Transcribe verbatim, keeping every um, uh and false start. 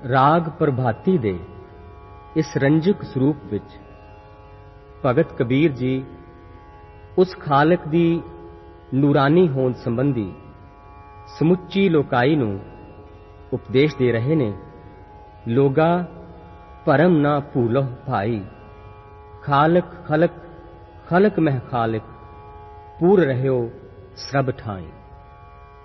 ਰਾਗ ਪ੍ਰਭਾਤੀ ਦੇ ਇਸ ਰੰਜਕ ਸਰੂਪ ਵਿੱਚ ਭਗਤ ਕਬੀਰ ਜੀ ਉਸ ਖਾਲਕ ਦੀ ਨੂਰਾਨੀ ਹੋਂਦ ਸੰਬੰਧੀ ਸਮੁੱਚੀ ਲੋਕਾਈ ਨੂੰ ਉਪਦੇਸ਼ ਦੇ ਰਹੇ ਨੇ। ਲੋਗਾ ਭਰਮ ਨਾ ਭੂਲੋ ਭਾਈ, ਖਾਲਕ ਖਲਕ ਖਲਕ ਮਹਿ ਖਾਲਕ, ਪੂਰ ਰਹਿਓ ਸਰਬ ਠਾਈ।